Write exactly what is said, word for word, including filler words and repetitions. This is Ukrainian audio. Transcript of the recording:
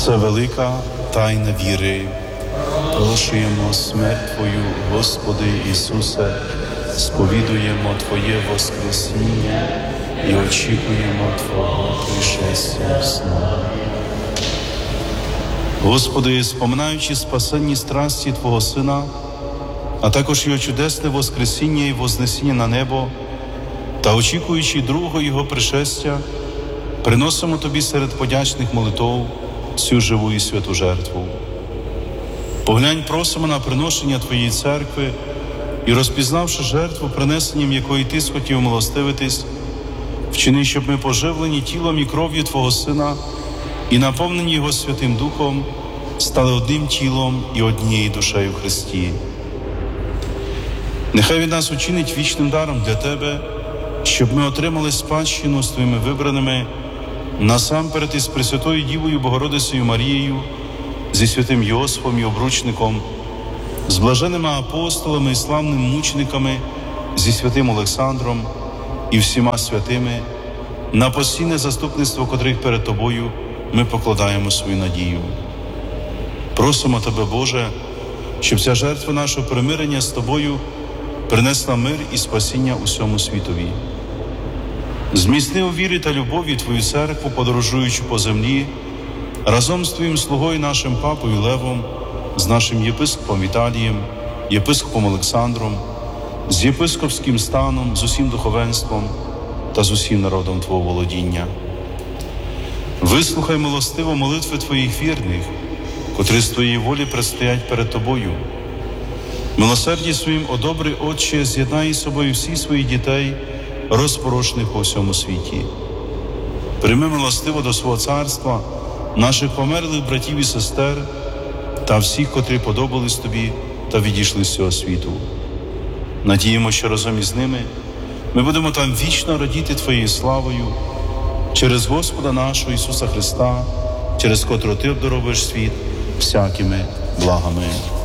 Це велика тайна віри. Прошуємо смерть Твою, Господи Ісусе, сповідуємо Твоє Воскресіння і очікуємо Твого пришестя знову. Господи, споминаючи спасенні страсті Твого Сина, а також Його чудесне Воскресіння і Вознесіння на небо, та очікуючи другого Його пришестя, приносимо Тобі серед подячних молитов цю живу і святу жертву. Поглянь, просимо на приношення Твоєї церкви і, розпізнавши жертву, принесенням якої Ти схотів милостивитись, вчини, щоб ми, поживлені тілом і кров'ю Твого Сина і наповнені Його Святим Духом, стали одним тілом і однією душею в Христі. Нехай від нас учинить вічним даром для Тебе, щоб ми отримали спадщину з Твоїми вибраними, насамперед із Пресвятою Дівою Богородицею Марією, зі святим Йосифом і обручником, з блаженними апостолами і славними мучениками, зі святим Олександром і всіма святими, на постійне заступництво котрих перед Тобою ми покладаємо свою надію. Просимо Тебе, Боже, щоб ця жертва нашого примирення з Тобою принесла мир і спасіння усьому світові. Зміцни у вірі та любові Твою церкву, подорожуючи по землі, разом з Твоїм слугою нашим папою Левом, з нашим єпископом Віталієм, єпископом Олександром, з єпископським станом, з усім духовенством та з усім народом Твого володіння. Вислухай милостиво молитви Твоїх вірних, котрі з Твоєї волі предстоять перед Тобою. Милосерді своїм, о добрий Отче, з'єднай із собою всіх своїх дітей, розпорошених по всьому світі. Прийми милостиво до свого царства наших померлих братів і сестер та всіх, котрі подобались Тобі та відійшли з цього світу. Надіємо, що разом із ними ми будемо там вічно радіти Твоєю славою через Господа нашого Ісуса Христа, через котрого Ти обдаровуєш світ всякими благами.